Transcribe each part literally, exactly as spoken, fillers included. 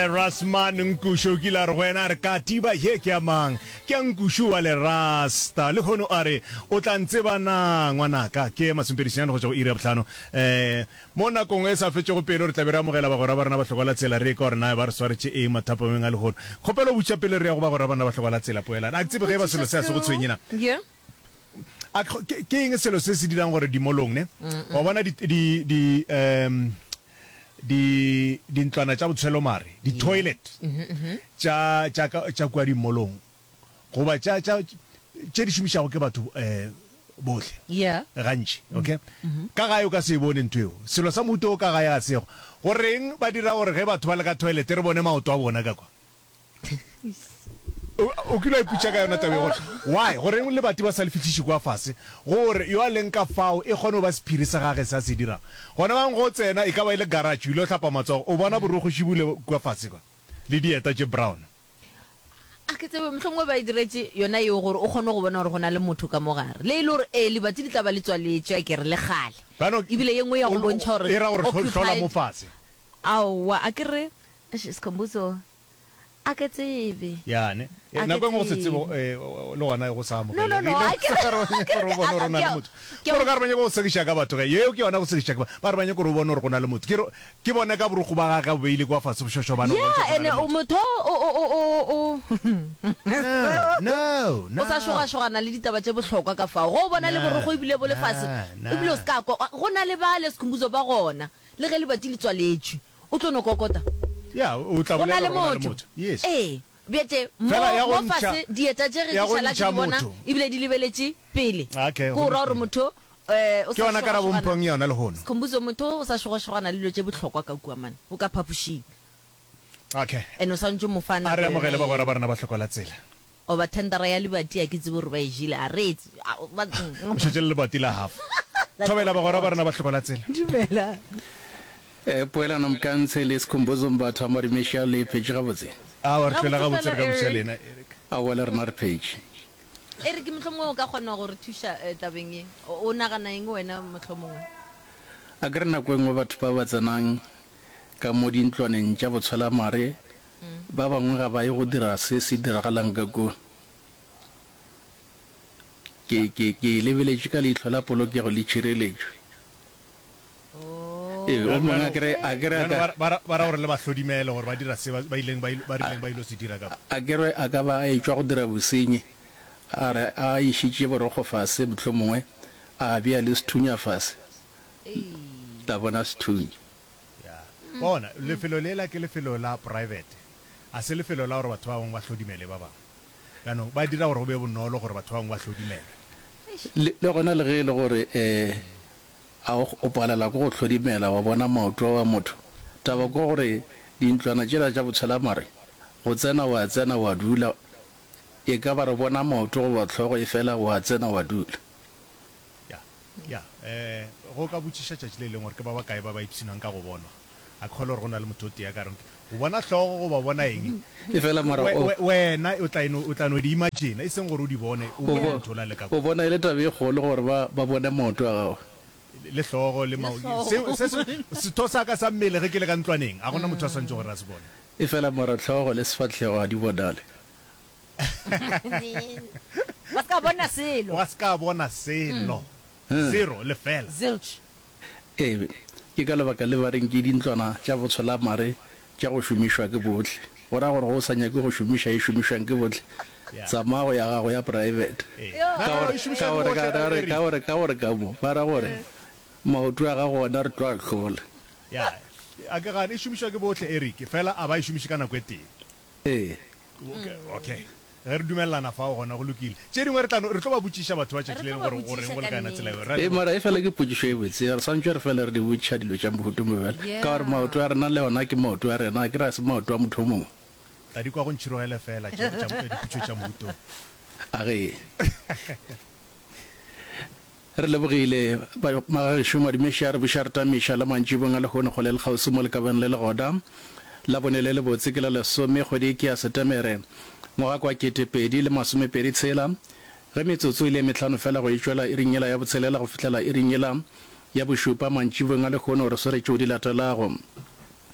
eh Rasman Nkushu kila rwena re ka tiba he ke amang ke Nkushu wa le rasta le hono are o tla ntse bana ngwana ka ke masumpedisana go tšwa go ira botlhano eh mona kong e sa fetse go pelo re tlabera mogela ba gora bana ba tlhokola tsela re ka re na ba re swaretse e mathapo menga le hono khopelo butša pele re ya go ba gora bana ba tlhokola tsela poela a tsebe ge ba selo se a se go tshwenyena yeah a ke eng selo se se dirang gore dimolong ne wa bona di di di um di dintlwana tša botshelo mare di toilet tša tša tša kwa dimolong goba tša tša tše di šomišago ke batho eh bohle yeah gantši okay ka gae o ka se bone ntweo selo sa moto o ka gae a sego goreng ba dira gore ge batho ba le ka toilet re bone maoto a bona ka kwa o kilo iputša ka yona tabe gore why goreng le batho ba sa le fitiši kwa fase gore yo a leng ka fao e kgone ba sephiri sa gage sa se dira gona bang go tsena e ka ba ile garage ile tlhapa matsogo o bona boroko shibule kwa fase kwa le dieta tše brown a ke tsebe mhlongwe ba idiretse yona yo gore o kgone go bona gore gona le motho ka mogare le ile gore e le batse di tla ba le tswaletse ke re le gale ibile yengwe ya go bontšha gore e ra gore hlola mo fase awa a ke re sikhombuzo a ke tsebe ya ne na go go se tsebo le gona go sa mo no no no a ke re bona rona le motho ke re ga re banye go segisha ka batho ge yo ke yona go segisha ka ba re banye go re bona gore gona le motho ke ke bona ka borugo ba ga ga beile kwa fase boshosho bana ya ene o motho o o o no no o sa shoga shogana le ditaba tše bohlokwa ka fao go bona le borugo ibile bo le fase ibile o ska go na le ba le sekhumbuzo ba gona le ge le batile le tswaletšwe o tlo no kokota ya o tla bolela le motho yes eh bete mo fase dieta tše re di shala di bona ibile di lebeletse pele go ra gore motho eh o sa ke ona ka ra bompong yona le hono sekhumbuzo motho o sa shoga shogana le dilo tše bohlokwa ka kwa man o ka phapushing okay eno sa ntse mo fana a re mogele ba gora bana ba tlhokola tsela o ba tendera ya lebati ya ke tsebo re ba ijile a re ba tshele lebati la half thobela ba gora bana ba tlhokola tsela dumela eh poela no mkansele sikhumbuzo mbatha mari mesha le page gabotse a wa re tlela ga botse ka mshelena Eric a wala re na page Eric mhlomong o ka kgona gore thusha tabeng e o nagana eng wena mhlomong a gre na kwengwe batho ba ba tsanang ka mo dintlwaneng tša botshala mare ba bangwe ga ba ye go dira se se diragalang ka go ke ke ke lebeletše ka leitlho la polokego le tšhireletšo e o mona kere a kere ba ba ra gore le ba hlodimela gore ba dira se ba ileng ba rileng ba ilo se dira ka a kere a ka ba e tswa go dira bosenyi a re a ishitše borogo fase mohlomongwe a bia le sethunya fase ta bona sethunya ya bona lefelo le la ke lefelo la private a se lefelo la gore batho ba bangwe ba hlodimele ba bangwe kanong ba dira gore go be bonolo gore batho ba bangwe ba hlodimele le gona le ge le gore eh a o palela go hlodimela wa bona maoto wa motho taba go gore dintlwana tšela tša botshela mare go tsena wa tsena wa dula e ka ba re bona maoto go ba tlhogo e fela wa tsena wa dula ya ya eh go ka botšiša tšatši le leng gore ke ba ba kae ba ba ipsinang ka go bonwa a kholo re gona le motho o tia ka re go bona tlhogo go ba bona eng e fela mara wena o tla ino o tla no di imagine e seng gore o di bone o bona thola le ka o bona ile tabe go le gore ba ba bone maoto a gago le hlogo le mau se se se tosa ka sa mmele ge ke le ka ntlwaneng a gona motho a santse gore a se bone e fela mara tlhogo le sefatlhego a di bodale wa ska bona selo wa ska bona selo zero le fela zilch e ke ka lebaka le ba reng ke dintlwana tša botshola mare tša go šomišwa ke botlhe go ra gore go sa nyake go šomiša e šomišwang ke botlhe tsamago ya gago ya private ka gore ka gore ka mo ba ra gore maoto a ga gona re twa tlhola ya a ke gane e šomišwa ke botlhe Eric fela a ba e šomiše ka nako e teng ee okay re dumelana fa gona go lokile tše dingwe re tlano re tlo ba botšiša batho ba tšatšileng gore gore go le kana tsela e mara e fela ke potšišo e botse re santse re fela re di botšiša dilo tša mohuto mobela ka gore maoto a rena le yona ke maoto a rena ke ra se maoto a motho o mongwe ta di kwa go ntšhirogele fela diputšo tša mohuto a ge re lebogile magašo madimeša re bošarta meša la mantši bonga le gone go le le kgausi mo le ka bane le le goda la bone le le botse ke la lesome kgwedi ke ya setemere ngwaga kwa ketepedi le masomepedi tshela ge metsotso ile metlhano fela go itšwela e ringela ya botshelela go fihlela e ringela ya bošupa mantši bonga le gone gore sore tšeo di latelago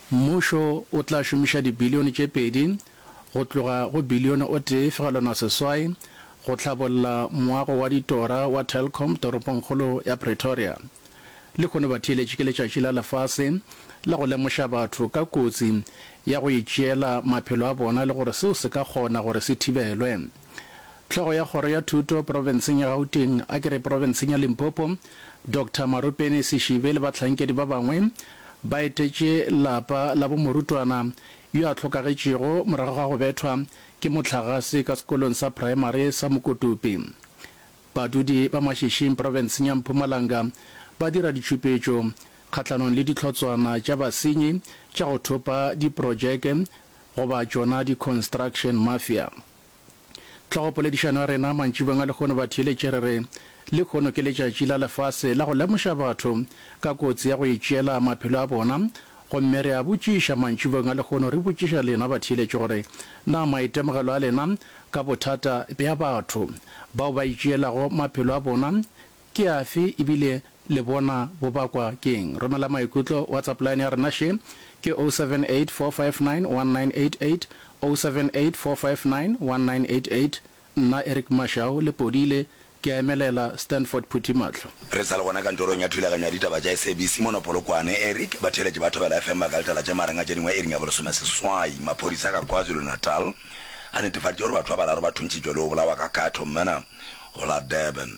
mmušo o tla šomiša dibilione tše pedi go tloga go bilione o tee fegelwana seswai go tlhabolola moago wa ditora wa Telkom toroponkgolo ya Pretoria. Le kgone ba theeletše ke letšatši la lefase la go lemoša batho ka kotsi ya go itšeela maphelo a bona le gore seo se ka kgona gore se thibelwe. Tlhogo ya kgoro ya thuto provinseng ya Gauteng a kere provinseng ya Limpopo Doctor Marupeni Seshibe le batlhankedi ba bangwe ba etetše lapa la bomorutwana yo a tlhokagetšego morago ga go bethwa ke motlhagase ka sekolong sa primary sa Mokotopi. Badudi ba mašišing provinseng ya Mpumalanga ba dira ditšhupetšo kgatlanong le ditlhotswana tša basenyi tša go thopa diprojeke goba tšona di-construction mafia. Tlhogo poledišano ya rena mantšibeng a le kgono ba theeletše re re le kgono ke letšatši la lefase la go lemoša batho ka kotsi ya go itšeela maphelo a bona gomme re a botšiša mantšibeng a le kgono re botšiša lena ba theeletše gore na maitemogelo a lena ka bothata bja batho bao ba itšeelago maphelo a bona ke afe ebile le bona bo bakwa keng. Romela maikutlo WhatsApp line ya rena she ke oh seven eight four five nine one nine eight eight oh seven eight four five nine one nine eight eight. Nna Eric Mashao le podile ke emelela Stanford Putimatlo. Re sa le gona ka ntorong ya thulaganya ditaba ja S A B C monopolokwane Eric ba theletše batho ba la F M ba kaltala tša maranga tše dingwe ering ya bolesome seswai maphodisa ka KwaZulu Natal a netefatše gore batho ba bararo ba thuntšitšwe le go bolawa ka khatho mmena go la Durban.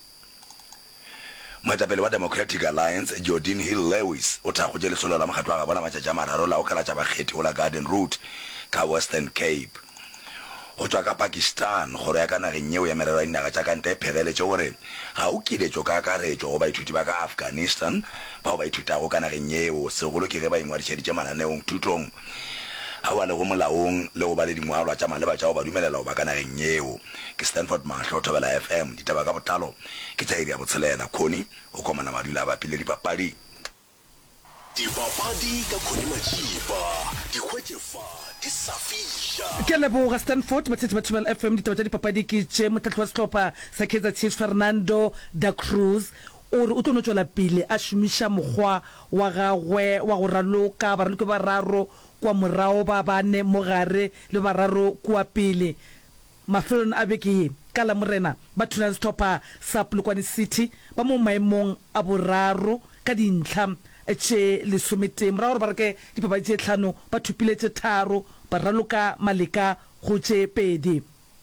Moetapele wa Democratic Alliance Jordan Hill Lewis o thakgotše lesolo la mokgatlo wa ga bona matšatši a mararo la o kalatša bakgethi go la Garden Route ka Western Cape. Go tswa ka Pakistan gore ya ka nageng yeo ya merero ya dinaga tša kanta e phegeletše gore ga o kiletšo ka akaretšo go baithuti ba ka Afghanistan bao ba ithutago ka nageng yeo segolo ke ge ba ingwadišeditše mananeong thutong a wa le go molaong le go ba le dingwalwa tša maleba tša go ba dumelela go ba ka nageng yeo. Ke Stanford Mahlo Thobela F M ditaba ka botlalo ke tša iri ya botshelela khoni o komana madula ba pile dipapadi dipapadi ka Khoni Majiba dikgwetšefa di sa fiša ke leboga Stanford matšatši ba Thobela F M ditaba tša dipapadi ke tše motlatlo wa sehlopha sa Kaizer Chiefs Fernando da Cruz o re o tlo no tšwela pele a šomiša mokgwa wa gagwe wa go raloka baraloki ba raro kwa morao ba bane mogare le bararo kwa pele mafelong a beke ye ka la morena ba thulana sehlopha sa Polokwane City ba mo maemong a boraro ka dintlha tše lesometeng morago gore ba reke dipapadi tše tlhano ba thupile tše tharo ba raloka maleka go tše pedi.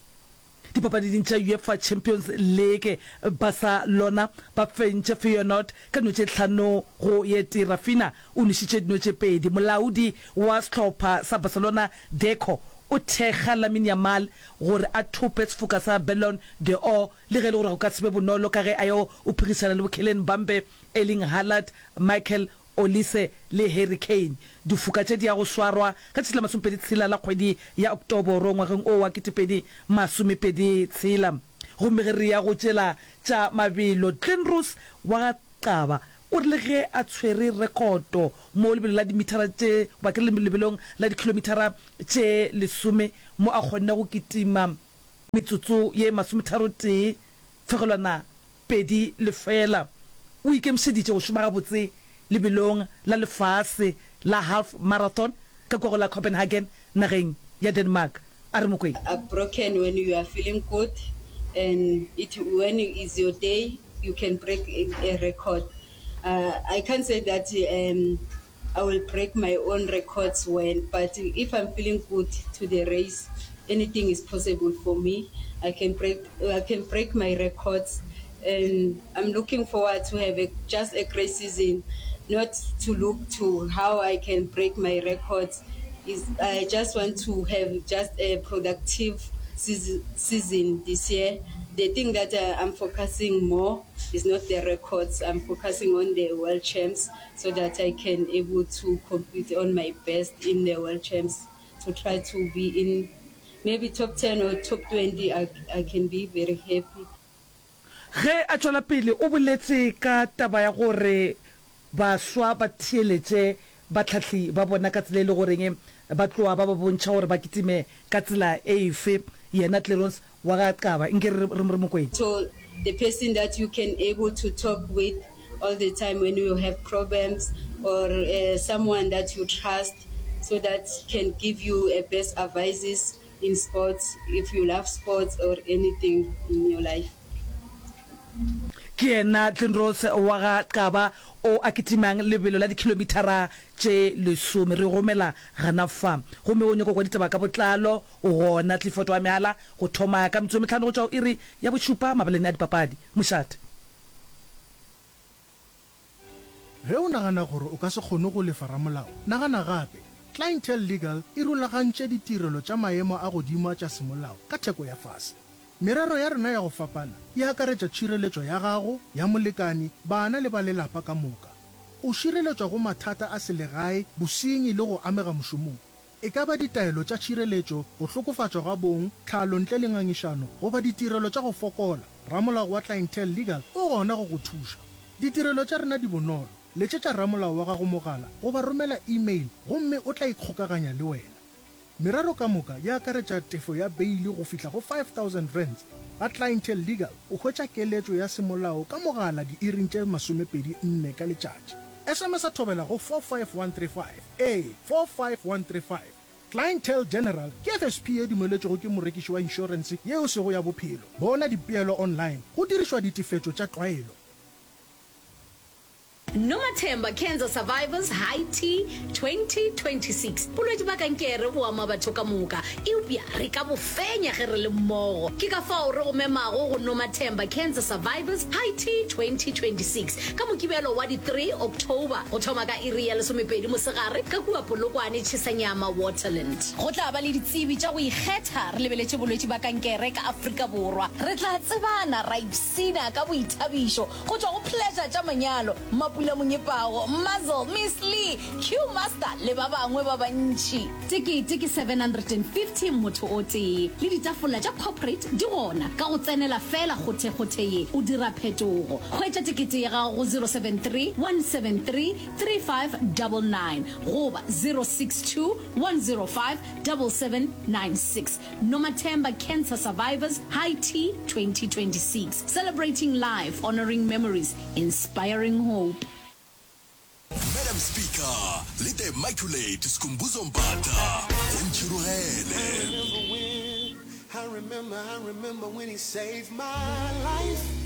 Dipapadi dintša UEFA Champions League Barcelona ba fentše Feyenoord ka dino tše tlhano go yete. Rafinha o nešitše dino tše pedi. Molaodi wa sehlopha sa Barcelona Deco o thekga Lamine Yamal gore a thope sefoka sa Ballon d'Or le ge le gore go ka sebe bonolo ka ge a yo o phigisana le bo Kylian Mbappe, Erling Haaland, Michael Olise le Harry Kane. Difoka tše di ya go swarwa ka tšela masomepedi tshela la kgwedi ya Oktoboro ngwageng o wa ketepedi masomepedi tshela gomme ge re ya go tšela tša mabelo. Glenrose wa Qaba o rile ge a tshwere rekoto mo lebelo la dimitara tše ba ke lebelong la dikilomitara tše lesome mo a kgonne go kitima metsotso ye masometharo tee fegelwana pedi lefela. O ikemišeditše go šoma gabotse lebelong la lefase la half marathon ka kogo la Copenhagen nageng ya Denmark. A re mokweng broken when you are feeling good and it when it is your day you can break a, a record. Uh, I can't say that um, I will break my own records when, but if I'm feeling good to the race, anything is possible for me. I can break, I can break my records, and I'm looking forward to have a, just a great season, not to look to how I can break my records. Is I just want to have just a productive season, season this year. The thing that uh, I'm focusing more is not the records. I'm focusing on the world champs so that I can able to compete on my best in the world champs to try to be in maybe top ten or top twenty. I, I can be very happy. Ge a tšwela pele o boletse ka taba ya gore baswa ba theeletše batlhatlhi ba bona ka tsela e le goreng ba tloa ba ba bontšha gore ba kitime ka tsela e efe yena Clarence wa ga Qaba nke re re mokweng. So the person that you can able to talk with all the time when you have problems or uh, someone that you trust, so that can give you a best advices in sports if you love sports or anything in your life. ke ena Tlenrose wa ga Qaba o a kitimang lebelo la dikilometara tše lesome re gomela gana farm gomme o nyako kwa ditaba ka botlalo o gona Clifford wa mehala go thoma ka mtso metlhano go tšwa iri ya bošupa mabaleng a dipapadi Mošate. ge o nagana gore o ka se kgone go lefa ramolao nagana gape Clientele Legal e rulagantše ditirelo tša maemo a godimo tša semolao ka theko ya fase. Merero ya rena ya go fapana e akaretša tšhireletšo ya gago ya molekani bana le ba lelapa ka moka. O šireletšwa go mathata a selegae bosenyi le go amega mošomong. E ka ba ditaelo tša tšhireletšo go hlokofatšwa ga bong tlhalo ntle le ngangišano goba ditirelo tša go fokola. Ramolao wa Clientele Legal o gona go go thuša. Ditirelo tša rena di bonolo. Letšetša ramolao wa gago mogala goba romela email gomme o tla ikgokaganya le wena. Meraro ka moka ya akaretša tefo ya beili go fihla go five thousand rands. Ga Clientele Legal o hwetša keletšo ya semolao ka mogala di iring tše masomepedi nne ka letšatši. S M S a thobela go four five one three five a four five one three five. Clientele General ke F S P e dumeletšego ke morekiši wa insurance yeo sego ya bophelo. Bona dipeelo online go dirišwa ditefetšo tša tlwaelo. Nomathemba Cancer Survivors High Tea twenty twenty-six. Bolwetši ba kankere bo ama batho ka moka. Eupša re ka bo fenya ge re le mmogo. Ke ka fao re go memago go Nomathemba Cancer Survivors High Tea twenty twenty-six. Ka mokibelo wa di three October go thoma ka iri ya lesomepedi mosegare ka kua Polokwane Tšhisanyama Waterland. Go tla ba le ditsebi tša go ikgetha re lebeletše bolwetši ba kankere ka Afrika Borwa. Re tla tsebana ra ipsina ka boithabišo go tšwa go pleasure tša manyalo Mapula Munyepago, Muzzle, Miss Lee, Q Master le ba bangwe ba bantši. Tikete ke seven hundred fifty motho o tee. Le ditafola tša corporate di gona ka go tsenela fela gothegothe ye o dira phetogo. Hwetša tikete ya gago go zero seven three one seven three three five nine nine goba zero six two one zero five seven seven nine six. Nomathemba Cancer Survivors High Tea twenty twenty-six. Celebrating life, honoring memories, inspiring hope. Madam Speaker, let the Immaculate Skumbuzo Mbata Unchirugele. I remember when, I remember, I remember when he saved my life.